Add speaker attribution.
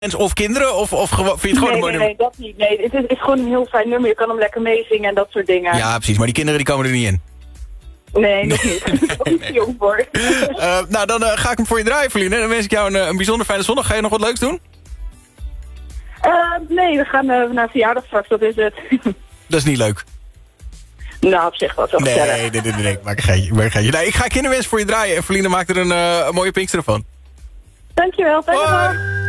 Speaker 1: Of kinderen? Of gewoon, vind je het gewoon een mooi nummer?
Speaker 2: Nee, dat niet. Nee, het is gewoon een heel fijn nummer. Je kan hem lekker meezingen en dat soort dingen.
Speaker 1: Ja, precies. Maar die kinderen die komen er niet in.
Speaker 2: Nee, nog niet. Nog niet te jong voor.
Speaker 1: Nou, dan ga ik hem voor je draaien, Feline. Dan wens ik jou een bijzonder fijne zondag. Ga je nog wat leuks doen?
Speaker 2: Nee, we gaan naar een verjaardag straks. Dat is het.
Speaker 1: Dat is niet leuk.
Speaker 2: Nou, op zich wel zo gezellig.
Speaker 1: Nee. Ik maak een geitje. Nee, ik ga kinderwens voor je draaien. En Feline maakt er een mooie Pinkster van.
Speaker 2: Dankjewel. Fijne dag.